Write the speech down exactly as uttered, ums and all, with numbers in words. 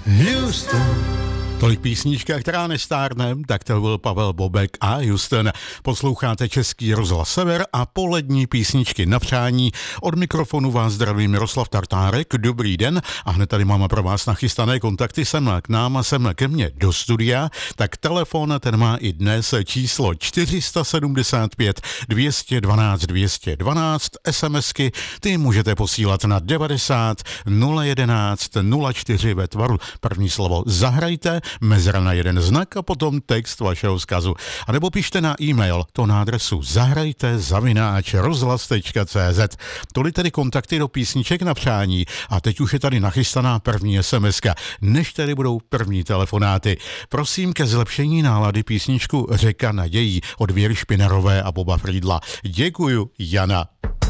Houston. Tolik písnička, která nestárne, tak to byl Pavel Bobek a Houston. Posloucháte Český rozhlas Sever a polední písničky na přání. Od mikrofonu vás zdraví Miroslav Tartárek. Dobrý den a hned tady máme pro vás nachystané kontakty sem k nám a sem ke mně do studia. Tak telefon ten má i dnes číslo čtyři sedm pět dvě jedna dva dvě jedna dva, SMSky ty můžete posílat na devadesát nula jedenáct nula čtyři ve tvaru první slovo zahrajte, mezera na jeden znak a potom text vašeho vzkazu. A nebo pište na e-mail, to na adresu zahrajte zavináč rozhlas tečka cé zet. Tolik tedy kontakty do písniček na přání. A teď už je tady nachystaná první SMSka, než tady budou první telefonáty. Prosím ke zlepšení nálady písničku Řeka nadějí od Věry Špinerové a Boba Frýdla. Děkuju, Jana.